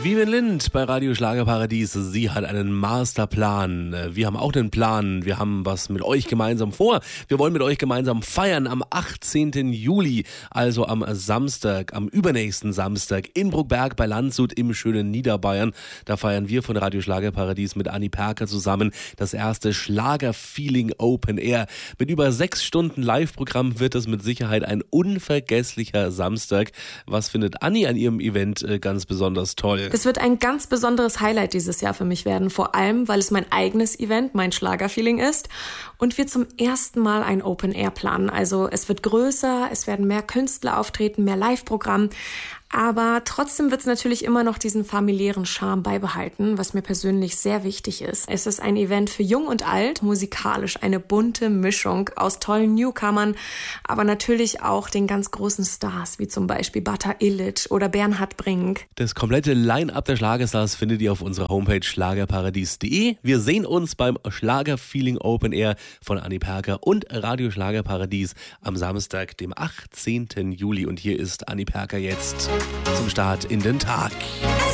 Vivian Lind bei Radio Schlagerparadies. Sie hat einen Masterplan. Wir haben auch den Plan. Wir haben was mit euch gemeinsam vor. Wir wollen mit euch gemeinsam feiern am 18. Juli, also am Samstag, am übernächsten Samstag in Bruckberg bei Landshut im schönen Niederbayern. Da feiern wir von Radio Schlagerparadies mit Anni Perker zusammen das erste Schlager-Feeling Open Air. Mit über 6 Stunden Live-Programm wird es mit Sicherheit ein unvergesslicher Samstag. Was findet Anni an ihrem Event ganz besonders toll? Es wird ein ganz besonderes Highlight dieses Jahr für mich werden, vor allem, weil es mein eigenes Event, mein Schlagerfeeling ist und wir zum ersten Mal ein Open Air planen. Also es wird größer, es werden mehr Künstler auftreten, mehr Live-Programm. Aber trotzdem wird es natürlich immer noch diesen familiären Charme beibehalten, was mir persönlich sehr wichtig ist. Es ist ein Event für Jung und Alt, musikalisch eine bunte Mischung aus tollen Newcomern, aber natürlich auch den ganz großen Stars, wie zum Beispiel Bata Illich oder Bernhard Brink. Das komplette Line-Up der Schlagerstars findet ihr auf unserer Homepage schlagerparadies.de. Wir sehen uns beim Schlager-Feeling Open Air von Anni Perker und Radio Schlagerparadies am Samstag, dem 18. Juli. Und hier ist Anni Perker jetzt zum Start in den Tag.